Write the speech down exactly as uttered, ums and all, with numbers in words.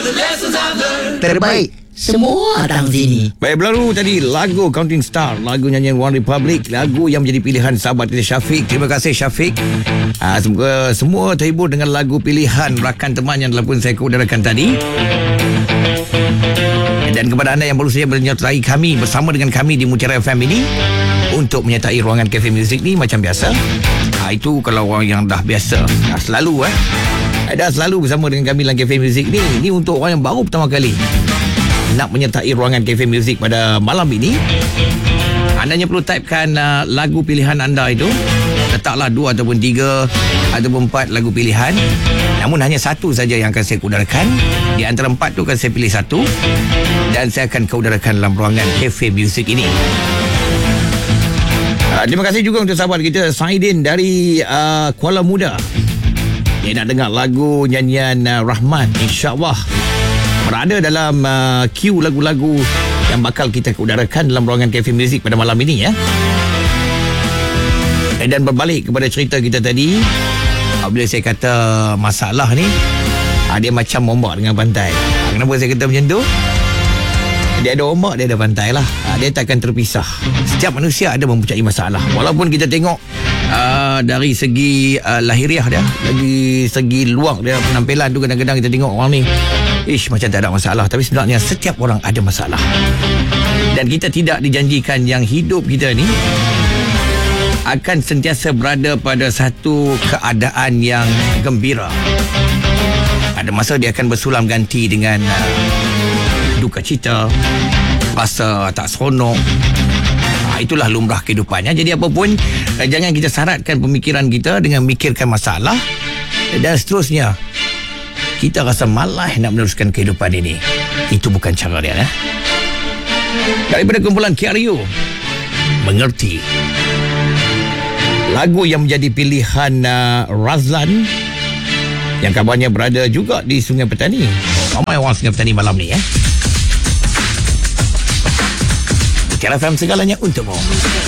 Terbaik semua datang sini. Baik, berlalu tadi lagu Counting Star, lagu nyanyian One Republic, lagu yang menjadi pilihan sahabat kita Syafiq. Terima kasih Syafiq. Aa, semoga semua terhibur dengan lagu pilihan rakan teman yang telah pun saya keudarakan tadi. Dan kepada anda yang baru saja menyertai kami bersama dengan kami di Mutiara F M ini untuk menyertai ruangan Cafe Music ni macam biasa. Ha, itu kalau orang yang dah biasa, dah selalu eh. Dah selalu bersama dengan kami dalam Cafe Music ni. Ini untuk orang yang baru pertama kali nak menyertai ruangan Cafe Music pada malam ini. Anda hanya perlu typekan uh, lagu pilihan anda itu. Letaklah dua ataupun tiga ataupun empat lagu pilihan. Namun hanya satu saja yang akan saya keudarakan. Di antara empat tu akan saya pilih satu dan saya akan keudarakan dalam ruangan Cafe Music ini. Uh, terima kasih juga untuk sahabat kita Saidin dari uh, Kuala Muda. Dia nak dengar lagu nyanyian uh, Rahman, InsyaAllah berada dalam uh, queue lagu-lagu yang bakal kita keudarakan dalam ruangan Cafe Music pada malam ini ya. Dan berbalik kepada cerita kita tadi, apabila saya kata masalah ni, dia macam ombak dengan pantai. Kenapa saya kata macam tu? Dia ada ombak, dia ada pantai lah. Dia tak akan terpisah. Setiap manusia ada mempunyai masalah. Walaupun kita tengok uh, dari segi uh, lahiriah dia, dari segi luar dia, penampilan tu kadang-kadang kita tengok orang ni ish macam tak ada masalah, tapi sebenarnya setiap orang ada masalah. Dan kita tidak dijanjikan yang hidup kita ni akan sentiasa berada pada satu keadaan yang gembira. Ada masa dia akan bersulam ganti dengan uh, duka cita, rasa tak seronok. Ha, itulah lumrah kehidupannya. Jadi apa pun, uh, jangan kita syaratkan pemikiran kita dengan mikirkan masalah dan seterusnya kita rasa malas nak meneruskan kehidupan ini. Itu bukan cara dia. Eh? Daripada kumpulan K R U, Mengerti, lagu yang menjadi pilihan uh, Razlan yang kabarnya berada juga di Sungai Petani. Ramai orang Sungai Petani malam ni eh. Mutiara F M, segalanya untukmu.